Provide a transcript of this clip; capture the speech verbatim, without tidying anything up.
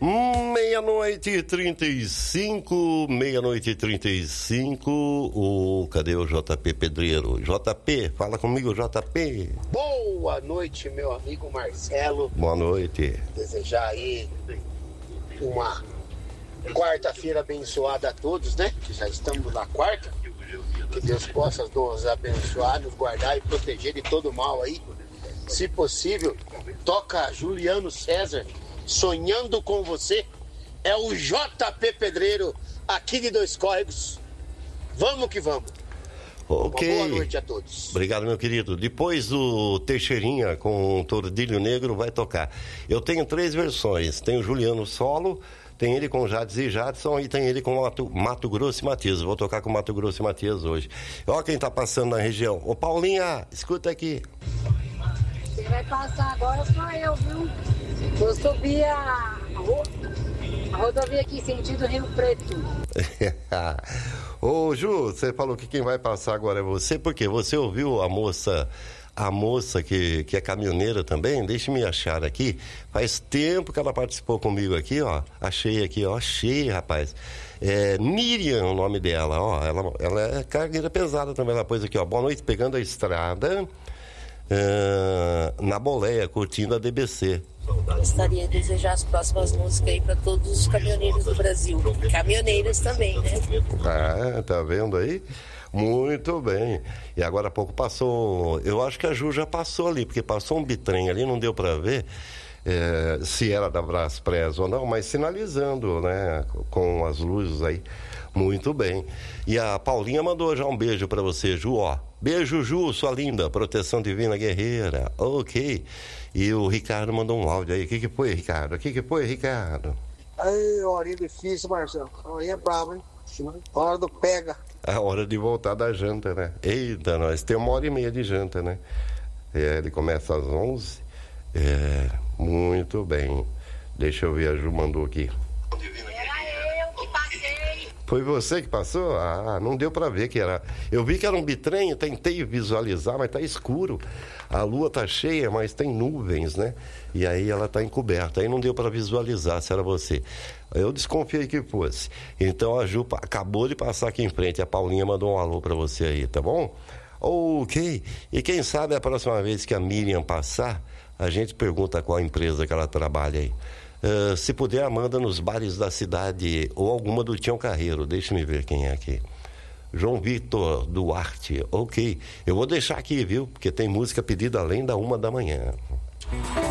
Meia-noite e trinta e cinco, meia-noite e trinta e cinco, o, cadê o J P Pedreiro? J P, fala comigo, J P. Boa noite, meu amigo Marcelo. Boa noite. Desejar aí uma quarta-feira abençoada a todos, né? Que já estamos na quarta. Que Deus possa nos abençoar, nos guardar e proteger de todo mal aí. Se possível, toca Juliano César, Sonhando com Você. É o J P Pedreiro, aqui de Dois Córregos. Vamos que vamos. Ok. Uma boa noite a todos. Obrigado, meu querido. Depois o Teixeirinha com Tordilho Negro vai tocar. Eu tenho três versões. Tem o Juliano solo, tem ele com Jades e Jadson e tem ele com Mato, Mato Grosso e Matias. Vou tocar com Mato Grosso e Matias hoje. Olha quem tá passando na região. Ô Paulinha, escuta aqui. Quem vai passar agora sou eu, viu? Vou subir a, a rodovia aqui, sentido Rio Preto. Ô Ju, você falou que quem vai passar agora é você, porque você ouviu a moça, a moça que, que é caminhoneira também? Deixa-me achar aqui. Faz tempo que ela participou comigo aqui, ó. Achei aqui, ó. Achei, rapaz. É Miriam o nome dela, ó. Ela, ela é cargueira pesada também. Ela pôs aqui, ó. Boa noite, pegando a estrada. Uh, na boleia, curtindo a D B C. Gostaria de desejar as próximas músicas aí para todos os caminhoneiros do Brasil. Caminhoneiras também, né? Ah, tá vendo aí? Muito bem. E agora há pouco passou, eu acho que a Ju já passou ali, porque passou um bitrem ali, não deu para ver é, se era da Braspress ou não, mas sinalizando, né, com as luzes aí. Muito bem. E a Paulinha mandou já um beijo pra você, Ju, ó. Beijo, Ju, sua linda, proteção divina guerreira. Ok. E o Ricardo mandou um áudio aí. O que que foi, Ricardo? O que que foi, Ricardo? Aí, horinha difícil, Marcelo. Horinha brava, hein? Hora do pega. A hora de voltar da janta, né? Eita, nós temos uma hora e meia de janta, né? É, ele começa às onze. É, muito bem. Deixa eu ver, a Ju mandou aqui. Foi você que passou? Ah, não deu pra ver que era. Eu vi que era um bitrem, tentei visualizar, mas tá escuro. A lua tá cheia, mas tem nuvens, né? E aí ela tá encoberta. Aí não deu pra visualizar se era você. Eu desconfiei que fosse. Então a Ju acabou de passar aqui em frente. A Paulinha mandou um alô pra você aí, tá bom? Ok. E quem sabe a próxima vez que a Miriam passar, a gente pergunta qual empresa que ela trabalha aí. Uh, se puder, Amanda nos bares da cidade ou alguma do Tião Carreiro. Deixa-me ver quem é aqui. João Vitor Duarte. Ok. Eu vou deixar aqui, viu? Porque tem música pedida além da uma da manhã.